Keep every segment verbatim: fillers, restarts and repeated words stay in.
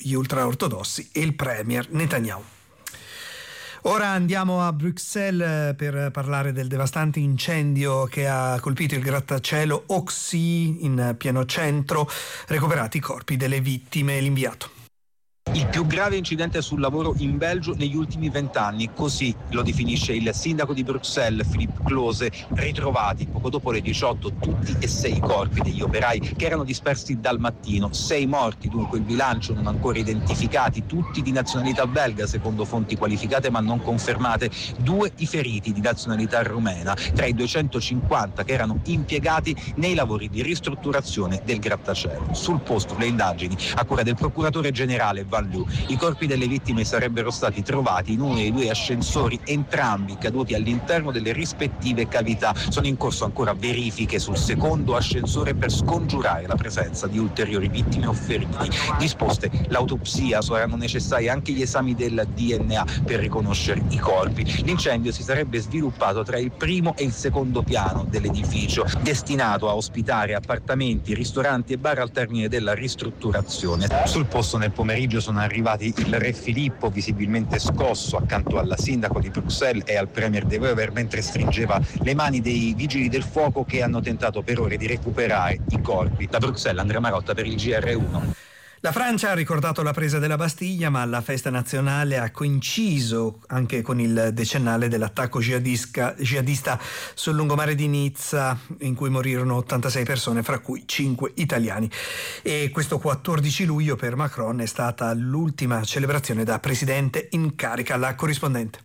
gli ultraortodossi e il premier Netanyahu. Ora andiamo a Bruxelles per parlare del devastante incendio che ha colpito il grattacielo Oxy in pieno centro. Recuperati i corpi delle vittime. L'inviato. Il più grave incidente sul lavoro in Belgio negli ultimi vent'anni, così lo definisce il sindaco di Bruxelles, Philippe Close. Ritrovati poco dopo le diciotto tutti e sei i corpi degli operai che erano dispersi dal mattino. Sei morti, dunque il bilancio, non ancora identificati, tutti di nazionalità belga secondo fonti qualificate ma non confermate. Due i feriti di nazionalità rumena, tra i duecentocinquanta che erano impiegati nei lavori di ristrutturazione del grattacielo. Sul posto le indagini a cura del procuratore generale Vallu. I corpi delle vittime sarebbero stati trovati in uno dei due ascensori, entrambi caduti all'interno delle rispettive cavità. Sono in corso ancora verifiche sul secondo ascensore per scongiurare la presenza di ulteriori vittime o feriti. Disposte l'autopsia, saranno necessari anche gli esami del D N A per riconoscere i corpi. L'incendio si sarebbe sviluppato tra il primo e il secondo piano dell'edificio, destinato a ospitare appartamenti, ristoranti e bar al termine della ristrutturazione. Sul posto nel pomeriggio sono arrivati il re Filippo, visibilmente scosso, accanto al sindaco di Bruxelles e al premier De Wever, mentre stringeva le mani dei vigili del fuoco che hanno tentato per ore di recuperare i corpi. Da Bruxelles Andrea Marotta per il G R uno. La Francia ha ricordato la presa della Bastiglia, ma la festa nazionale ha coinciso anche con il decennale dell'attacco jihadista sul lungomare di Nizza, in cui morirono ottantasei persone, fra cui cinque italiani. E questo quattordici luglio per Macron è stata l'ultima celebrazione da presidente in carica. La corrispondente.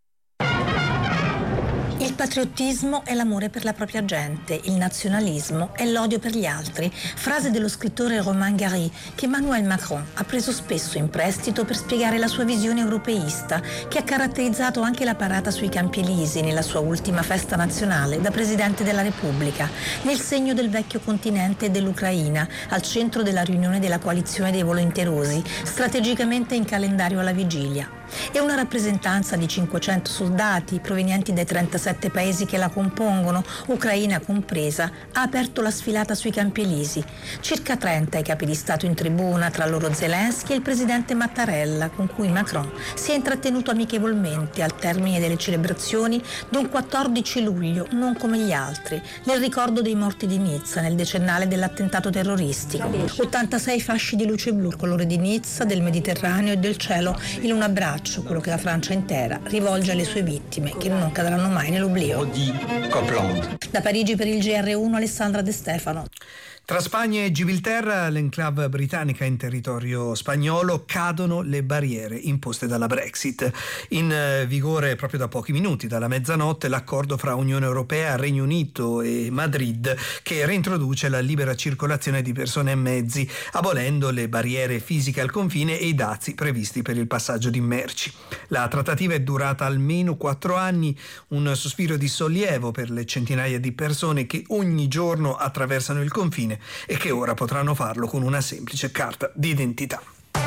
Il patriottismo è l'amore per la propria gente, il nazionalismo è l'odio per gli altri, frase dello scrittore Romain Gary che Emmanuel Macron ha preso spesso in prestito per spiegare la sua visione europeista, che ha caratterizzato anche la parata sui Campi Elisi nella sua ultima festa nazionale da Presidente della Repubblica, nel segno del vecchio continente e dell'Ucraina, al centro della riunione della coalizione dei volenterosi, strategicamente in calendario alla vigilia. È una rappresentanza di cinquecento soldati provenienti dai trentasette paesi che la compongono, Ucraina compresa, ha aperto la sfilata sui Campi Elisi. Circa trenta i capi di Stato in tribuna, tra loro Zelensky e il presidente Mattarella, con cui Macron si è intrattenuto amichevolmente al termine delle celebrazioni di un quattordici luglio non come gli altri, nel ricordo dei morti di Nizza nel decennale dell'attentato terroristico. ottantasei fasci di luce blu, colore di Nizza, del Mediterraneo e del cielo, in un abbraccio, quello che la Francia intera rivolge alle sue vittime, che non cadranno mai nell'oblio. Da Parigi per il G R uno Alessandra De Stefano. Tra Spagna e Gibilterra, l'enclave britannica in territorio spagnolo, cadono le barriere imposte dalla Brexit. In vigore proprio da pochi minuti, dalla mezzanotte, l'accordo fra Unione Europea, Regno Unito e Madrid, che reintroduce la libera circolazione di persone e mezzi, abolendo le barriere fisiche al confine e i dazi previsti per il passaggio di merci. La trattativa è durata almeno quattro anni, un sospiro di sollievo per le centinaia di persone che ogni giorno attraversano il confine e che ora potranno farlo con una semplice carta di identità.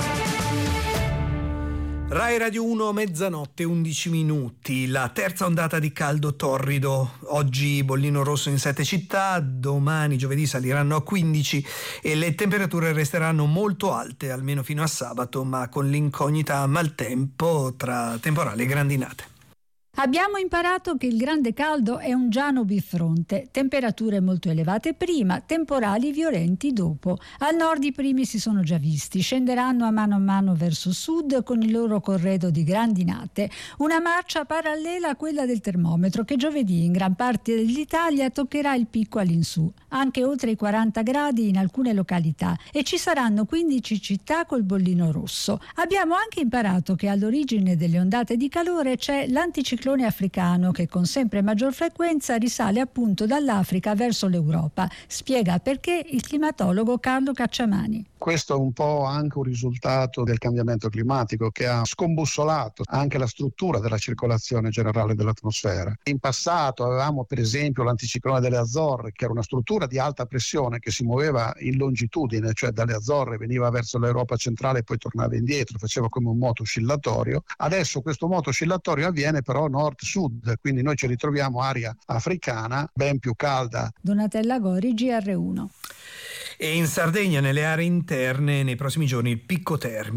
Rai Radio uno, mezzanotte, undici minuti. La terza ondata di caldo torrido. Oggi bollino rosso in sette città, domani giovedì saliranno a quindici e le temperature resteranno molto alte, almeno fino a sabato, ma con l'incognita maltempo tra temporali e grandinate. Abbiamo imparato che il grande caldo è un giano bifronte, temperature molto elevate prima, temporali violenti dopo. Al nord i primi si sono già visti, scenderanno a mano a mano verso sud con il loro corredo di grandinate, una marcia parallela a quella del termometro che giovedì in gran parte dell'Italia toccherà il picco all'insù, anche oltre i quaranta gradi in alcune località, e ci saranno quindici città col bollino rosso. Abbiamo anche imparato che all'origine delle ondate di calore c'è l'anticiclone africano che con sempre maggior frequenza risale appunto dall'Africa verso l'Europa. Spiega perché il climatologo Carlo Cacciamani. Questo è un po' anche un risultato del cambiamento climatico che ha scombussolato anche la struttura della circolazione generale dell'atmosfera. In passato avevamo per esempio l'anticiclone delle Azzorre, che era una struttura di alta pressione che si muoveva in longitudine, cioè dalle Azzorre veniva verso l'Europa centrale e poi tornava indietro, faceva come un moto oscillatorio. Adesso questo moto oscillatorio avviene però nord-sud, quindi noi ci ritroviamo aria africana ben più calda. Donatella Gori, G R uno. E in Sardegna, nelle aree interne, nei prossimi giorni il picco termico